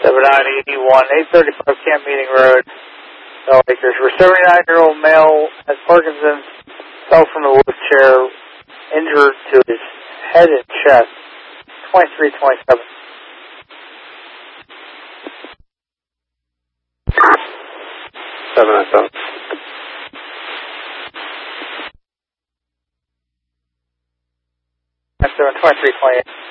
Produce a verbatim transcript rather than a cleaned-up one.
seven nine eight one, eight thirty-five Camp Meeting Road, Bell Acres, where seventy-nine-year-old male has Parkinson's, fell from a wheelchair, injured to his head and chest, twenty-three twenty-seven. seven nine seven. That's twenty-three twenty-eight.